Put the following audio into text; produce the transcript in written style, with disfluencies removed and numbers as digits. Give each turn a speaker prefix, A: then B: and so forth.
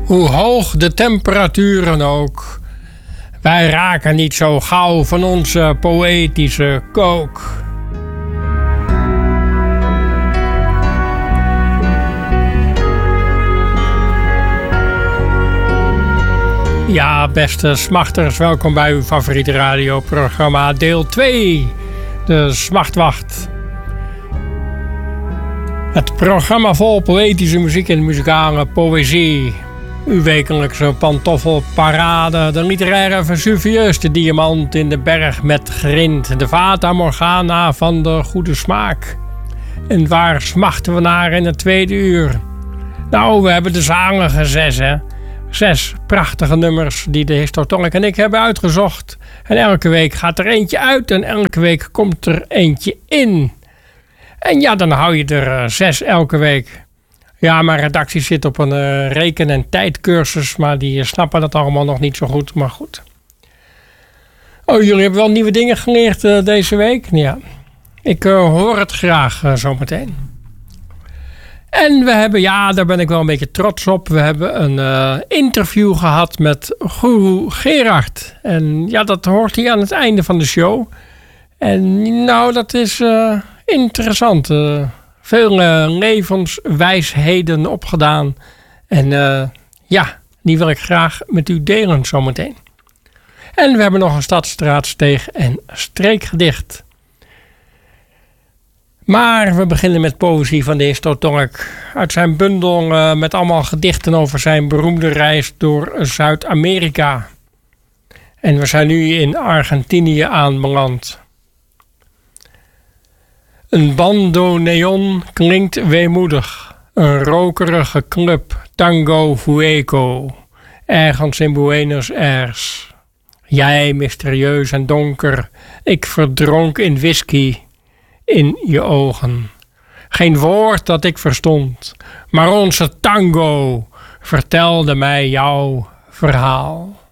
A: Hoe hoog de temperaturen ook, wij raken niet zo gauw van onze poëtische kook. Ja, beste smachters, welkom bij uw favoriete radioprogramma deel 2, de Smachtwacht. Het programma vol poëtische muziek en muzikale poëzie. Uw wekelijkse pantoffelparade, de literaire Vesuvius, de diamant in de berg met grind, de Fata Morgana van de goede smaak. En waar smachten we naar in het tweede uur? Nou, we hebben de zalige 6, hè. 6 prachtige nummers die de Histotonic en ik hebben uitgezocht. En elke week gaat er eentje uit en elke week komt er eentje in. En ja, dan hou je er 6 elke week. Ja, mijn redactie zit op een reken- en tijdcursus, maar die snappen dat allemaal nog niet zo goed, maar goed. Oh, jullie hebben wel nieuwe dingen geleerd deze week? Ja, ik hoor het graag zometeen. En we hebben, ja, daar ben ik wel een beetje trots op. We hebben een interview gehad met Guru Gerard. En ja, dat hoort hij aan het einde van de show. En nou, dat is interessant. Veel levenswijsheden opgedaan. En ja, die wil ik graag met u delen zometeen. En we hebben nog een stadstraatsteeg en streekgedicht. Maar we beginnen met poëzie van de Histotonic. Uit zijn bundel met allemaal gedichten over zijn beroemde reis door Zuid-Amerika. En we zijn nu in Argentinië aanbeland. Een bandoneon klinkt weemoedig. Een rokerige club, Tango Fuego. Ergens in Buenos Aires. Jij, mysterieus en donker. Ik verdronk in whisky. In je ogen. Geen woord dat ik verstond. Maar onze tango vertelde mij jouw verhaal.